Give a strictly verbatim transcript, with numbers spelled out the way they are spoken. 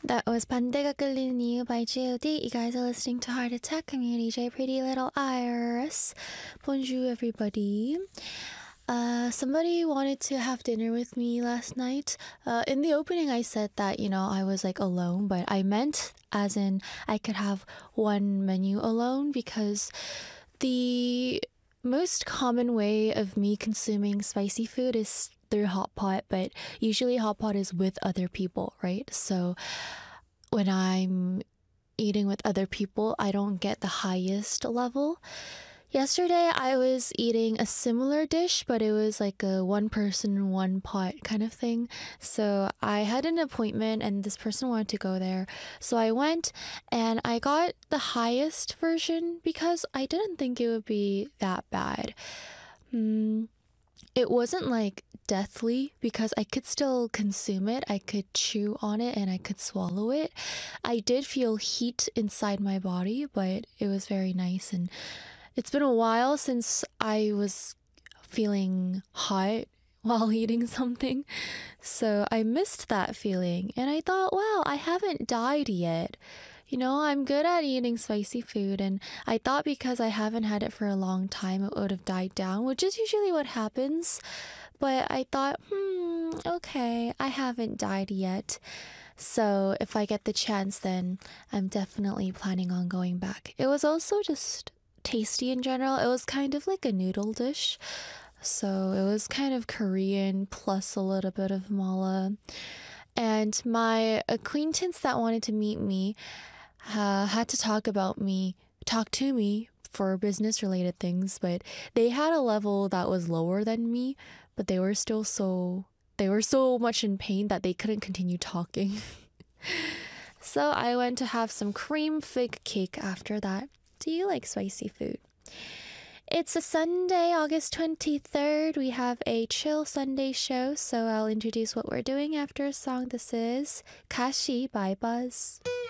That was 반대가 끌리는 이유 by G O D. You guys are listening to Heart Attack. I'm your D J, Pretty Little Iris. Bonjour, everybody. Uh, somebody wanted to have dinner with me last night. Uh, in the opening, I said that, you know, I was like alone, but I meant as in I could have one menu alone because the most common way of me consuming spicy food is through hot pot, but usually hot pot is with other people, right? So when I'm eating with other people, I don't get the highest level. Yesterday, I was eating a similar dish, but it was like a one person, one pot kind of thing. So I had an appointment and this person wanted to go there. So I went and I got the highest version because I didn't think it would be that bad. Hmm. It wasn't like deathly because I could still consume it. I could chew on it and I could swallow it. I did feel heat inside my body, but it was very nice. And it's been a while since I was feeling hot while eating something. So I missed that feeling. And I thought, wow, I haven't died yet. You know, I'm good at eating spicy food, and I thought because I haven't had it for a long time, it would have died down, which is usually what happens. But I thought, hmm, okay, I haven't died yet. So if I get the chance, then I'm definitely planning on going back. It was also just tasty in general. It was kind of like a noodle dish. So it was kind of Korean plus a little bit of mala. And my acquaintance that wanted to meet me uh, had to talk about me, talk to me for business related things, but they had a level that was lower than me, but they were still so, they were so much in pain that they couldn't continue talking. So I went to have some cream fig cake after that. Do you like spicy food? It's a Sunday, August twenty-third. We have a chill Sunday show, so I'll introduce what we're doing after a song. This is Kashi by Buzz.